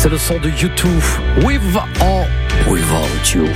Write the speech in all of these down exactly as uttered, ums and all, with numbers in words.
C'est le son de U deux, With or Without You.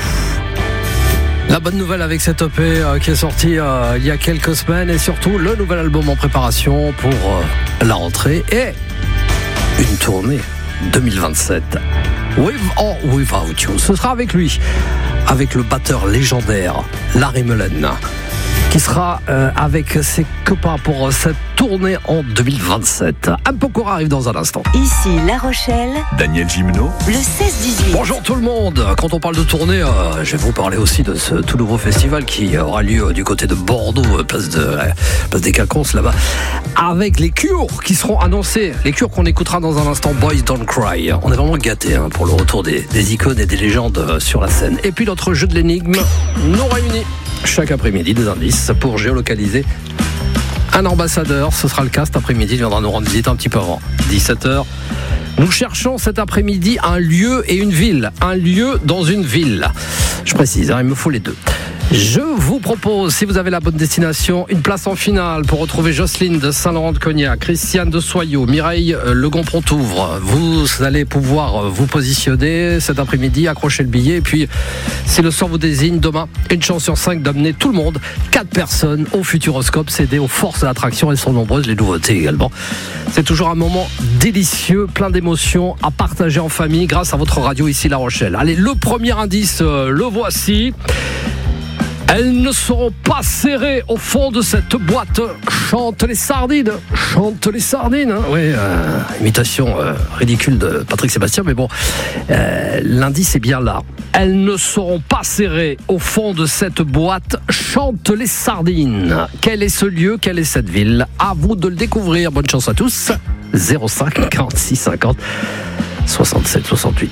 La bonne nouvelle avec cette E P euh, qui est sortie euh, il y a quelques semaines, et surtout le nouvel album en préparation pour euh, la rentrée et une tournée deux mille vingt-sept. With or Without You, ce sera avec lui, avec le batteur légendaire Larry Mullen, qui sera euh, avec ses copains pour euh, cette tournée en deux mille vingt-sept. Un peu court arrive dans un instant. Ici La Rochelle, Daniel Gimeno, le seize dix-huit. Bonjour tout le monde. Quand on parle de tournée, euh, je vais vous parler aussi de ce tout nouveau festival qui aura lieu du côté de Bordeaux, place, de, euh, place des Quinconces là-bas, avec les Cure qui seront annoncés. Les Cure qu'on écoutera dans un instant, Boys Don't Cry. On est vraiment gâtés hein, pour le retour des, des icônes et des légendes euh, sur la scène. Et puis notre jeu de l'énigme nous réunit chaque après-midi des indices pour géolocaliser un ambassadeur. Ce sera le cas cet après-midi. Il viendra nous rendre visite un petit peu avant dix-sept heures. Nous cherchons cet après-midi un lieu et une ville. Un lieu dans une ville. Je précise, hein, il me faut les deux. Je vous propose, si vous avez la bonne destination, une place en finale pour retrouver Jocelyne de Saint-Laurent-de-Cognac, Christiane de Soyaux, Mireille Le Gomprontouvre. Vous allez pouvoir vous positionner cet après-midi, accrocher le billet. Et puis, si le sort vous désigne, demain, une chance sur cinq d'amener tout le monde, quatre personnes, au Futuroscope, céder aux forces de l'attraction. Elles sont nombreuses, les nouveautés également. C'est toujours un moment délicieux, plein d'émotions à partager en famille grâce à votre radio ici La Rochelle. Allez, le premier indice, euh, le voici. Elles ne seront pas serrées au fond de cette boîte. Chante les sardines, chante les sardines. Hein. Oui, euh, imitation euh, ridicule de Patrick Sébastien, mais bon, euh, l'indice est bien là. Elles ne seront pas serrées au fond de cette boîte. Chante les sardines. Quel est ce lieu? Quelle est cette ville? À vous de le découvrir. Bonne chance à tous. zéro cinq quarante-six cinquante soixante-sept soixante-huit.